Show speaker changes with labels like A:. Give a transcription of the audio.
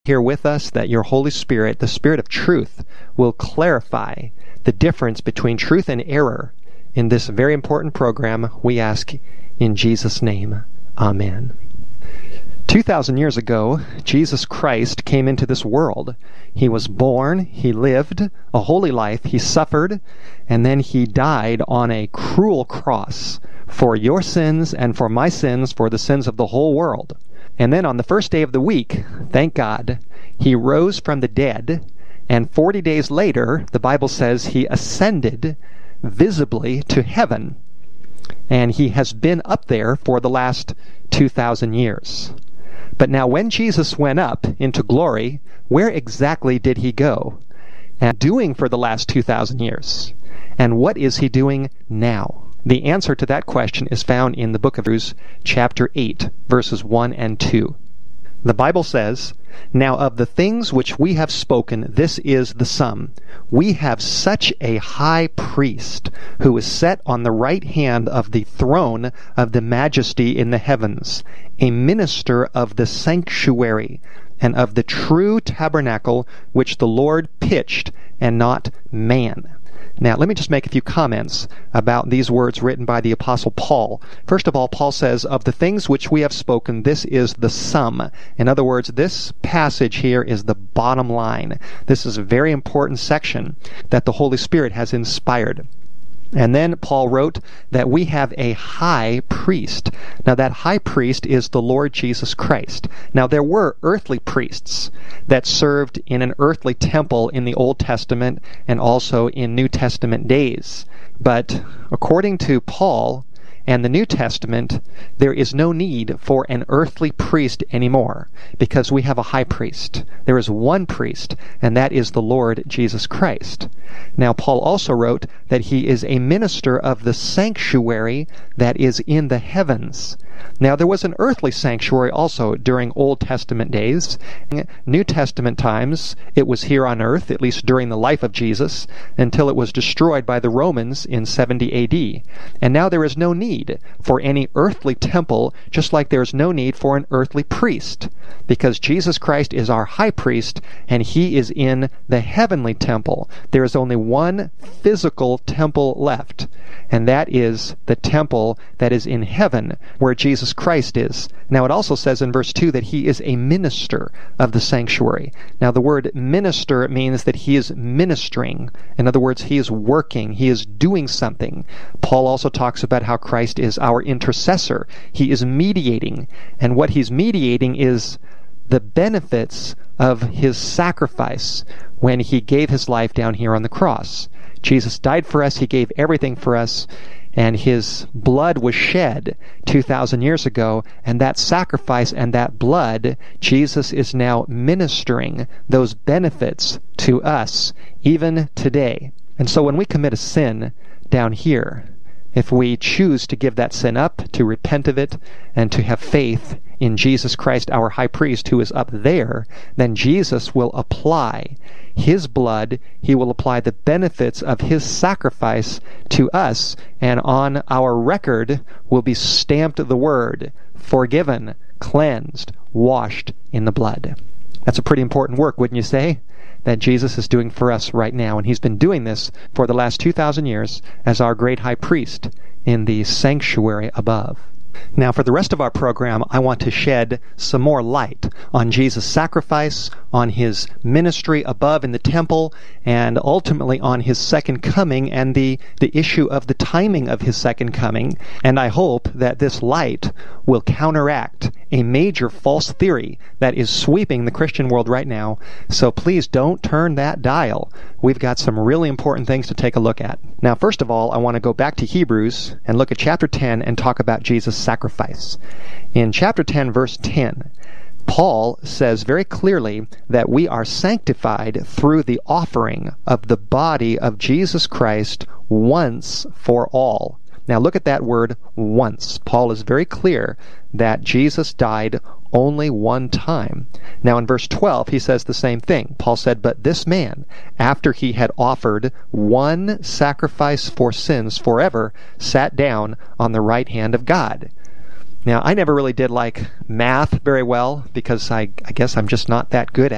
A: here with us, that your Holy Spirit, the Spirit of truth, will clarify the difference between truth and error in this very important program. We ask in Jesus' name. Amen. 2,000 years ago, Jesus Christ came into this world. He was born, he lived a holy life, he suffered, and then he died on a cruel cross for your sins and for my sins, for the sins of the whole world. And then on the first day of the week, thank God, he rose from the dead, and 40 days later, the Bible says he ascended visibly to heaven. And he has been up there for the last 2,000 years. But now when Jesus went up into glory, where exactly did he go? And doing for the last 2,000 years? And what is he doing now? The answer to that question is found in the book of Hebrews, chapter 8, verses 1 and 2. The Bible says, "Now of the things which we have spoken, this is the sum. We have such a high priest, who is set on the right hand of the throne of the majesty in the heavens, a minister of the sanctuary, and of the true tabernacle which the Lord pitched, and not man." Now, let me just make a few comments about these words written by the Apostle Paul. First of all, Paul says, "Of the things which we have spoken, this is the sum." In other words, this passage here is the bottom line. This is a very important section that the Holy Spirit has inspired. And then Paul wrote that we have a high priest. Now that high priest is the Lord Jesus Christ. Now there were earthly priests that served in an earthly temple in the Old Testament and also in New Testament days. But according to Paul and the New Testament, there is no need for an earthly priest anymore, because we have a high priest. There is one priest, and that is the Lord Jesus Christ. Now, Paul also wrote that he is a minister of the sanctuary that is in the heavens. Now, there was an earthly sanctuary also during Old Testament days. In New Testament times, it was here on earth, at least during the life of Jesus, until it was destroyed by the Romans in 70 AD. And now there is no need for any earthly temple, just like there is no need for an earthly priest, because Jesus Christ is our high priest, and he is in the heavenly temple. There is only one physical temple left, and that is the temple that is in heaven, where Jesus Christ is. Now it also says in verse 2 that he is a minister of the sanctuary. Now the word minister means that he is ministering. In other words, he is working, he is doing something. Paul also talks about how Christ is our intercessor. He is mediating, and what he's mediating is the benefits of his sacrifice when he gave his life down here on the cross. Jesus died for us, he gave everything for us, and his blood was shed 2,000 years ago, and that sacrifice and that blood, Jesus is now ministering those benefits to us, even today. And so when we commit a sin down here, if we choose to give that sin up, to repent of it, and to have faith in Jesus Christ, our high priest, who is up there, then Jesus will apply his blood, he will apply the benefits of his sacrifice to us, and on our record will be stamped the word, forgiven, cleansed, washed in the blood. That's a pretty important work, wouldn't you say? That Jesus is doing for us right now, and he's been doing this for the last 2,000 years as our great high priest in the sanctuary above. Now, for the rest of our program, I want to shed some more light on Jesus' sacrifice, on his ministry above in the temple, and ultimately on his second coming and the issue of the timing of his second coming. And I hope that this light will counteract a major false theory that is sweeping the Christian world right now. So please don't turn that dial. We've got some really important things to take a look at. Now, first of all, I want to go back to Hebrews and look at chapter 10 and talk about Jesus' sacrifice. In chapter 10, verse 10, Paul says very clearly that we are sanctified through the offering of the body of Jesus Christ once for all. Now look at that word, once. Paul is very clear that Jesus died only one time. Now in verse 12 he says the same thing. Paul said, "But this man, after he had offered one sacrifice for sins forever, sat down on the right hand of God." Now I never really did like math very well, because I guess I'm just not that good at it.